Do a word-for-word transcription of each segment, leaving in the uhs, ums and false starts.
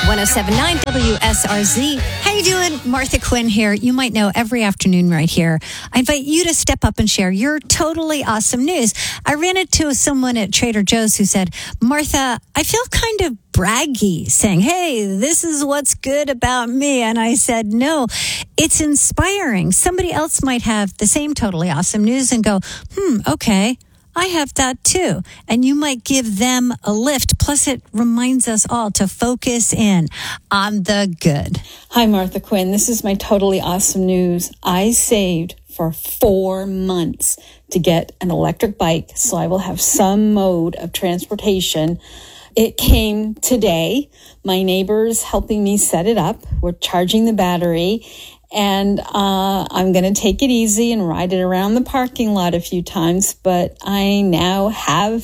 one oh seven point nine W S R Z. How you doing? Martha Quinn here. You might know every afternoon right here, I invite you to step up and share your totally awesome news. I ran into someone at Trader Joe's who said, Martha, I feel kind of braggy saying, hey, this is what's good about me. And I said, no, it's inspiring. Somebody else might have the same totally awesome news and go, hmm, okay, I have that too. And you might give them a lift. Plus, it reminds us all to focus in on the good. Hi, Martha Quinn. This is my totally awesome news. I saved for four months to get an electric bike, so I will have some mode of transportation. It came today. My neighbor's helping me set it up. We're charging the battery. And uh, I'm going to take it easy and ride it around the parking lot a few times. But I now have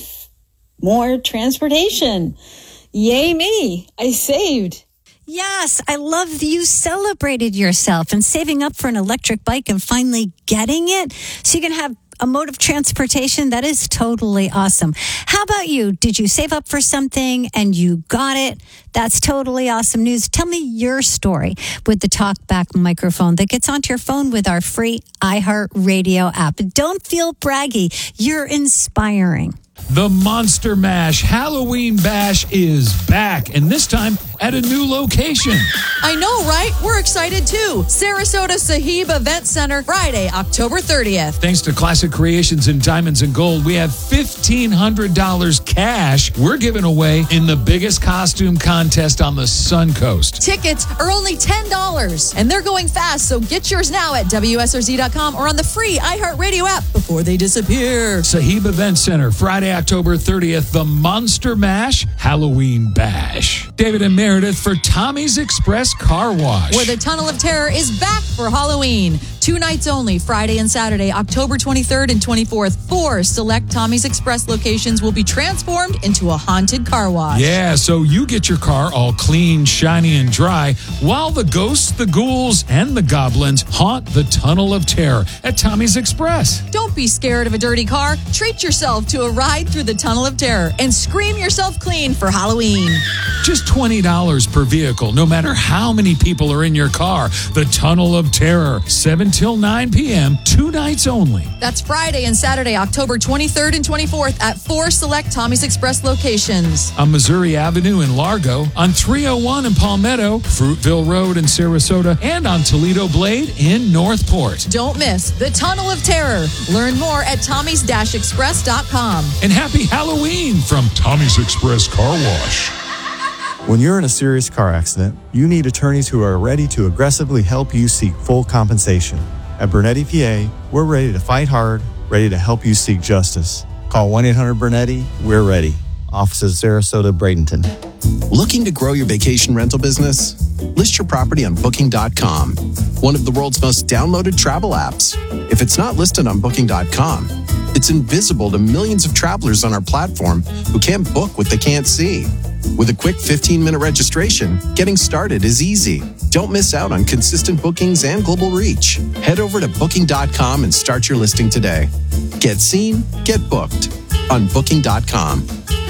more transportation. Yay me. I saved. Yes, I love that you celebrated yourself and saving up for an electric bike and finally getting it so you can have a mode of transportation. That is totally awesome. How about you? Did you save up for something and you got it? That's totally awesome news. Tell me your story with the TalkBack microphone that gets onto your phone with our free iHeartRadio app. Don't feel braggy. You're inspiring. The Monster Mash Halloween Bash is back, and this time at a new location. I know, right? We're excited too. Sarasota Sahib Event Center, Friday, October thirtieth. Thanks to Classic Creations and Diamonds and Gold, we have fifteen hundred dollars cash we're giving away in the biggest costume contest on the Sun Coast. Tickets are only ten dollars, and they're going fast, so get yours now at W S R Z dot com or on the free iHeartRadio app before they disappear. Sahib Event Center, Friday, October thirtieth, the Monster Mash Halloween Bash. David and Meredith for Tommy's Express Car Wash, where the Tunnel of Terror is back for Halloween. Two nights only, Friday and Saturday, October twenty-third and twenty-fourth. Four select Tommy's Express locations will be transformed into a haunted car wash. Yeah, so you get your car all clean, shiny, and dry, while the ghosts, the ghouls, and the goblins haunt the Tunnel of Terror at Tommy's Express. Don't be scared of a dirty car. Treat yourself to a ride through the Tunnel of Terror and scream yourself clean for Halloween. Just twenty dollars per vehicle, no matter how many people are in your car. The Tunnel of Terror, seven till nine p.m., two nights only. That's Friday and Saturday, October twenty-third and twenty-fourth at four select Tommy's Express locations. On Missouri Avenue in Largo, on three oh one in Palmetto, Fruitville Road in Sarasota, and on Toledo Blade in Northport. Don't miss the Tunnel of Terror. Learn more at Tommy's Express dot com. And happy Halloween from Tommy's Express Car Wash. When you're in a serious car accident, you need attorneys who are ready to aggressively help you seek full compensation. At Bernetti P A, we're ready to fight hard, ready to help you seek justice. Call one eight hundred Bernetti. We're ready. Offices Sarasota, Bradenton. Looking to grow your vacation rental business? List your property on Booking dot com, one of the world's most downloaded travel apps. If it's not listed on Booking dot com, it's invisible to millions of travelers on our platform who can't book what they can't see. With a quick fifteen-minute registration, getting started is easy. Don't miss out on consistent bookings and global reach. Head over to Booking dot com and start your listing today. Get seen, get booked on Booking dot com.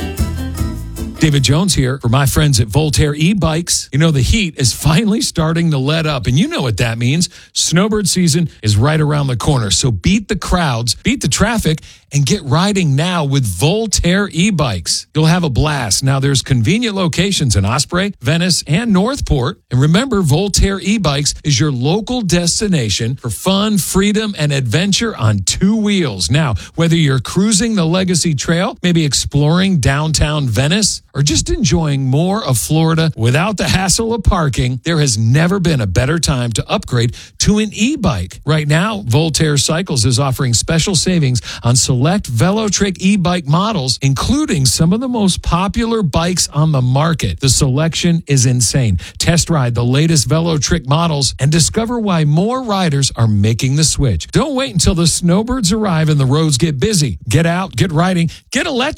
David Jones here for my friends at Voltaire e-bikes. You know, the heat is finally starting to let up, and you know what that means. Snowbird season is right around the corner, so beat the crowds, beat the traffic, and get riding now with Voltaire e-bikes. You'll have a blast. Now, there's convenient locations in Osprey, Venice, and Northport. And remember, Voltaire e-bikes is your local destination for fun, freedom, and adventure on two wheels. Now, whether you're cruising the Legacy Trail, maybe exploring downtown Venice, or just enjoying more of Florida without the hassle of parking, there has never been a better time to upgrade to an e-bike. Right now, Voltaire Cycles is offering special savings on select Velotric e-bike models, including some of the most popular bikes on the market. The selection is insane. Test ride the latest Velotric models and discover why more riders are making the switch. Don't wait until the snowbirds arrive and the roads get busy. Get out, get riding, get electric.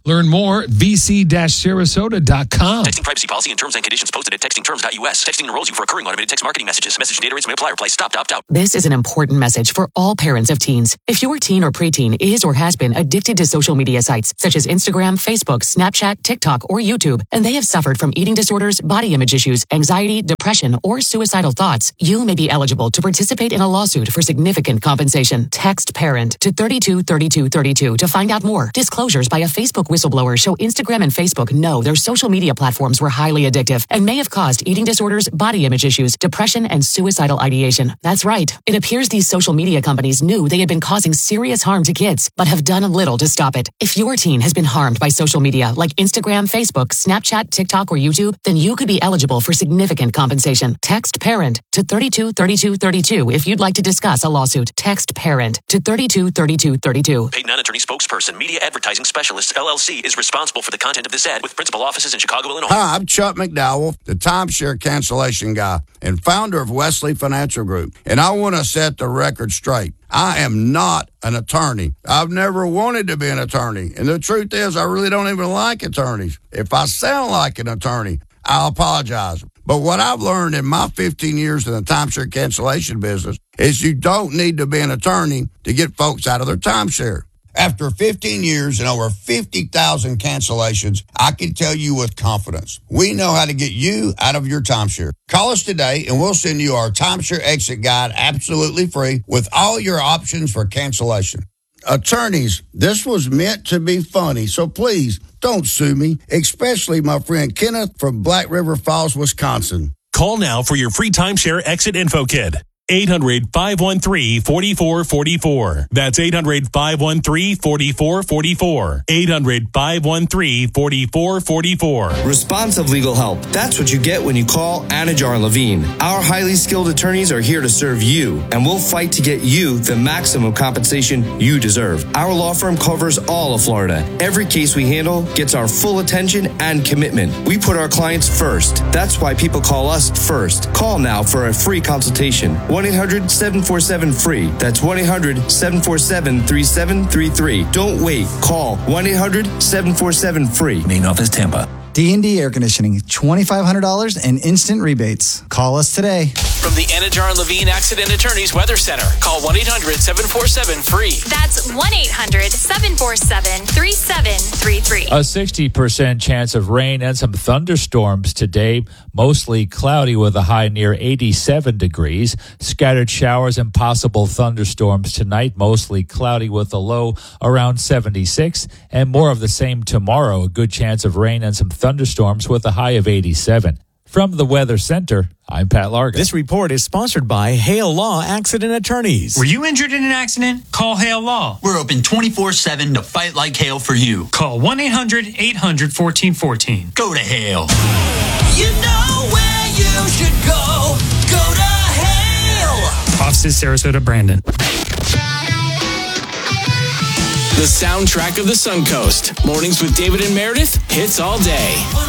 Learn more at v c dash sarasota dot com. Texting privacy policy and terms and conditions posted at texting terms dot u s. Texting enrolls you for recurring automated text marketing messages. Message and data rates may apply. Reply stop to opt out. This is an important message for all parents of teens. If your teen or preteen is or has been addicted to social media sites such as Instagram, Facebook, Snapchat, TikTok, or YouTube, and they have suffered from eating disorders, body image issues, anxiety, depression, or suicidal thoughts, you may be eligible to participate in a lawsuit for significant compensation. Text PARENT to thirty-two thirty-two thirty-two to find out more. Disclosures by a Facebook whistleblower show Instagram and Facebook know their social media platforms were highly addictive and may have caused eating disorders, body image issues, depression, and suicidal ideation. That's right. It appears these social media companies knew they had been causing serious harm to kids, but have done little to stop it. If your teen has been harmed by social media like Instagram, Facebook, Snapchat, TikTok, or YouTube, then you could be eligible for significant compensation. Text PARENT to thirty-two thirty-two thirty-two if you'd like to discuss a lawsuit. Text PARENT to thirty-two thirty-two thirty-two. Paid non-attorney spokesperson, Media Advertising Specialists, L L C, is responsible for the content of this ad with principal offices in Chicago, Illinois. Hi, I'm Chuck McDowell, the timeshare cancellation guy and founder of Wesley Financial Group. And I want to set the record straight. I am not an attorney. I've never wanted to be an attorney. And the truth is, I really don't even like attorneys. If I sound like an attorney, I'll apologize. But what I've learned in my fifteen years in the timeshare cancellation business is you don't need to be an attorney to get folks out of their timeshare. After fifteen years and over fifty thousand cancellations, I can tell you with confidence, we know how to get you out of your timeshare. Call us today and we'll send you our timeshare exit guide absolutely free with all your options for cancellation. Attorneys, this was meant to be funny, so please don't sue me, especially my friend Kenneth from Black River Falls, Wisconsin. Call now for your free timeshare exit info kit. eight hundred, five one three, four four four four. That's eight hundred, five one three, four four four four. eight hundred, five one three, four four four four. Responsive legal help. That's what you get when you call Anajar and Levine. Our highly skilled attorneys are here to serve you, and we'll fight to get you the maximum compensation you deserve. Our law firm covers all of Florida. Every case we handle gets our full attention and commitment. We put our clients first. That's why people call us first. Call now for a free consultation. one eight hundred, seven four seven, free. That's one eight hundred, seven four seven, three seven three three. Don't wait. Call one eight hundred, seven four seven, free. Main office, Tampa. D and D Air Conditioning, twenty-five hundred dollars in instant rebates. Call us today. From the Anajar and Levine Accident Attorneys Weather Center. Call one eight hundred, seven four seven, free. That's one eight hundred, seven four seven, three seven three three. A sixty percent chance of rain and some thunderstorms today. Mostly cloudy with a high near eighty-seven degrees. Scattered showers and possible thunderstorms tonight. Mostly cloudy with a low around seventy-six. And more of the same tomorrow. A good chance of rain and some thunderstorms with a high of eighty-seven. From the Weather Center, I'm Pat Larga. This report is sponsored by Hale Law Accident Attorneys. Were you injured in an accident? Call Hale Law. We're open twenty-four seven to fight like Hale for you. Call one eight hundred, eight hundred, fourteen fourteen. Go to Hale. You know where you should go. Go to Hale. Offices, Sarasota, Brandon. The soundtrack of the Suncoast. Mornings with David and Meredith. Hits all day.